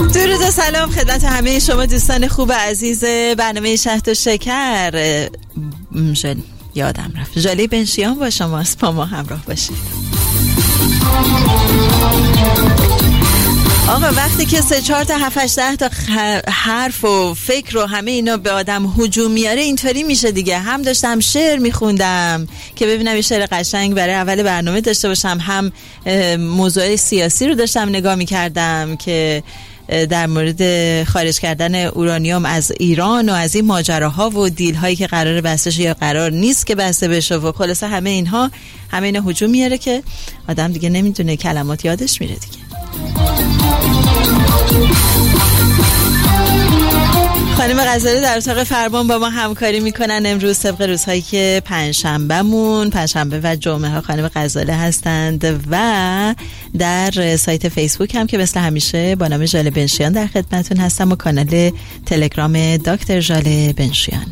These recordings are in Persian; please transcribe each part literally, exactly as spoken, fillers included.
درود و سلام خدمت همه شما دوستان خوب عزیز برنامه شهد و شکر. جل... یادم رفت ژاله بنشیان با شماست، با ما همراه باشید. آقا وقتی که سه چهار تا هفت هشت ده تا حرف و فکر و همه اینا به آدم هجوم میاره اینطوری میشه دیگه. هم داشتم شعر میخوندم که ببینم یه شعر قشنگ برای اول برنامه داشته باشم، هم موضوع سیاسی رو داشتم نگاه میکردم که در مورد خارج کردن اورانیوم از ایران و از این ماجراها و دیل هایی که قرار بسته شه یا قرار نیست که بسته بشه و خلاصه همه اینها همه اینا هجوم میاره که آدم دیگه نمیدونه کلمات یادش میره دیگه. خانم غزالی در اتاق فرمان با ما همکاری میکنن امروز طبق روزهایی که پنجشنبهمون پنجشنبه و جمعه ها خانم غزالی هستند و در سایت فیسبوک هم که مثل همیشه با نام ژاله بنشیان در خدمتون هستم و کانال تلگرام دکتر ژاله بنشیان.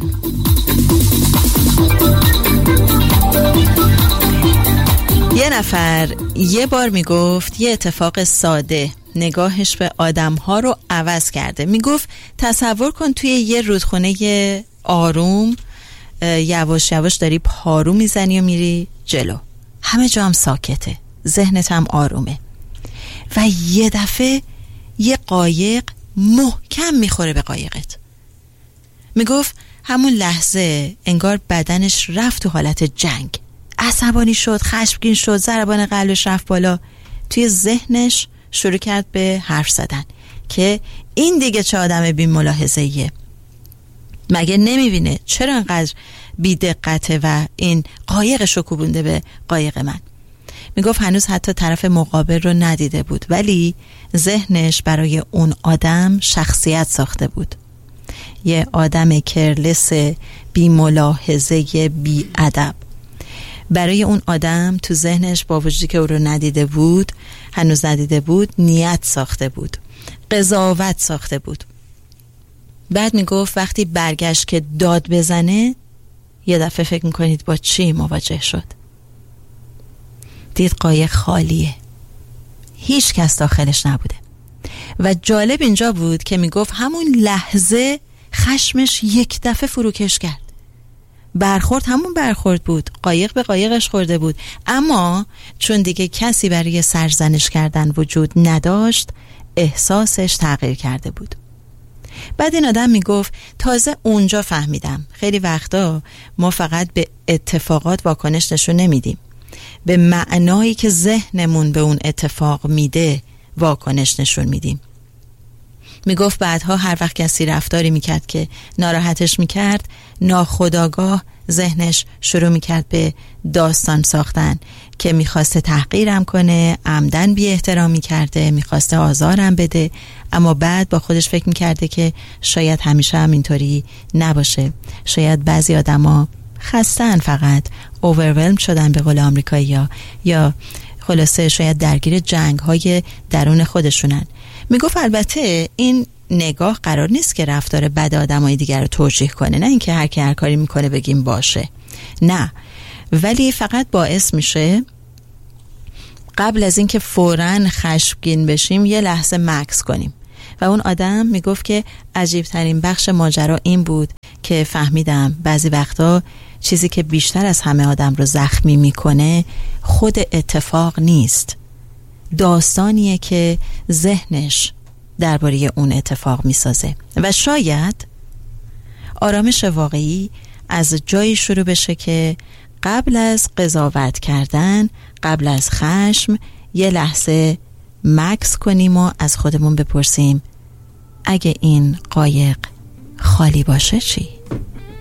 یه نفر یه بار میگفت یه اتفاق ساده نگاهش به آدم‌ها رو عوض کرده. میگفت تصور کن توی یه رودخونه آروم یواش یواش داری پارو میزنی و میری جلو، همه جا هم ساکته، ذهنت هم آرومه و یه دفعه یه قایق محکم میخوره به قایقت. میگفت همون لحظه انگار بدنش رفت تو حالت جنگ، عصبانی شد، خشمگین شد، ضربان قلبش رفت بالا. توی ذهنش شروع کرد به حرف زدن که این دیگه چه آدم بی ملاحظه‌ایه، مگه نمیبینه چرا انقدر بی دقته و این قایقش رو کوبونده به قایق من. میگفت هنوز حتی طرف مقابل رو ندیده بود ولی ذهنش برای اون آدم شخصیت ساخته بود. یه آدم کرلس بی ملاحظه بی ادب. برای اون آدم تو ذهنش با وجودی که او رو ندیده بود هنوز ندیده بود نیت ساخته بود، قضاوت ساخته بود. بعد میگفت وقتی برگشت که داد بزنه یه دفعه فکر میکنید با چی مواجه شد؟ دید قایق خالیه، هیچ کس داخلش نبوده. و جالب اینجا بود که میگفت همون لحظه خشمش یک دفعه فروکش کرد. برخورد همون برخورد بود، قایق به قایقش خورده بود، اما چون دیگه کسی برای سرزنش کردن وجود نداشت احساسش تغییر کرده بود. بعد این آدم میگفت تازه اونجا فهمیدم خیلی وقتا ما فقط به اتفاقات واکنش نشون نمیدیم، به معنایی که ذهنمون به اون اتفاق میده واکنش نشون میدیم. میگفت بعدها هر وقت کسی رفتاری میکرد که ناراحتش میکرد ناخودآگاه ذهنش شروع میکرد به داستان ساختن که میخواسته تحقیرم کنه، عمدن بی احترامی کرده، میخواسته آزارم بده، اما بعد با خودش فکر میکرده که شاید همیشه هم اینطوری نباشه، شاید بعضی آدما خستن، فقط overwhelmed شدن به قول آمریکایی‌ها، یا خلاصه شاید درگیر جنگ های درون خودشونن. میگفت البته این نگاه قرار نیست که رفتار بد آدمای دیگر رو توجیه کنه، نه اینکه هر کی هر کاری میکنه بگیم باشه، نه، ولی فقط باعث میشه قبل از اینکه فوراً خشمگین بشیم یه لحظه مکث کنیم. و اون آدم میگفت که عجیب ترین بخش ماجرا این بود که فهمیدم بعضی وقتا چیزی که بیشتر از همه آدم رو زخمی میکنه خود اتفاق نیست، داستانیه که ذهنش درباره اون اتفاق میسازه. و شاید آرامش واقعی از جایی شروع بشه که قبل از قضاوت کردن، قبل از خشم، یه لحظه مکث کنیم و از خودمون بپرسیم اگه این قایق خالی باشه چی؟